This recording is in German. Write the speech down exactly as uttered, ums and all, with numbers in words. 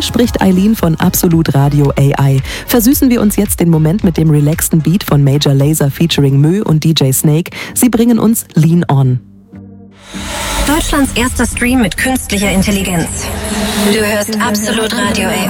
Hier spricht Eileen von Absolut Radio A I. Versüßen wir uns jetzt den Moment mit dem relaxten Beat von Major Lazer featuring Mö und D J Snake. Sie bringen uns Lean On. Deutschlands erster Stream mit künstlicher Intelligenz. Du hörst Absolut Radio A I.